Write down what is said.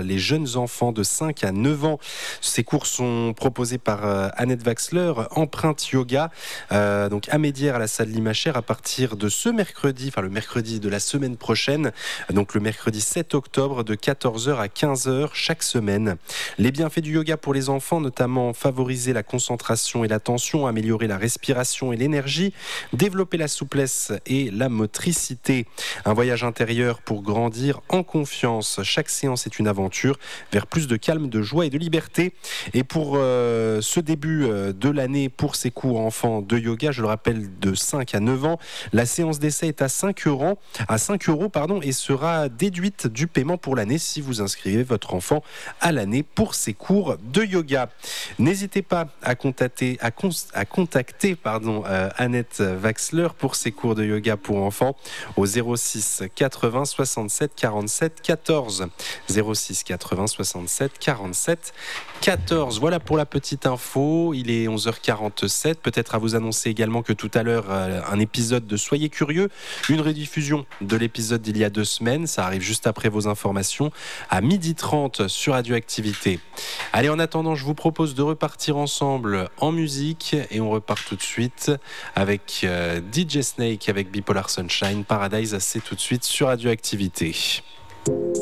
les jeunes enfants de 5 à 9 ans. Ces cours sont proposés par Annette Waxler, Empreinte Yoga, donc à Médières à la salle Limachère à partir de ce mercredi, le mercredi de la semaine prochaine, donc le mercredi 7 octobre de 14h à 15h chaque semaine. Les bienfaits du yoga pour les enfants, notamment favoriser la concentration et l'attention, améliorer la respiration et l'énergie, développer la souplesse et la motricité. Un voyage intérieur pour grandir en confiance. Chaque séance est une aventure vers plus de calme, de joie et de liberté. Et pour ce début de l'année, pour ces cours enfants de yoga, je le rappelle, de 5 à 9 ans, la séance d'essai est à 5 euros, et sera déduite du paiement pour l'année si vous inscrivez votre enfant à l'année pour ces cours de yoga. N'hésitez pas à contacter Annette Waxler pour ses cours de yoga pour enfants au 06 80 67 47 14. 06 80 67 47 14. Voilà pour la petite info. Il est 11h47. Peut-être à vous annoncer également que tout à l'heure, un épisode de Soyez curieux, une rediffusion de l'épisode d'il y a 2 semaines. Ça arrive juste après vos informations à 12h30 sur Radioactivité. Allez, en attendant, je vous propose de repartir ensemble en musique et on repart tout de suite avec DJ Snake avec Bipolar Sunshine. Paradise, c'est tout de suite sur Radioactivité.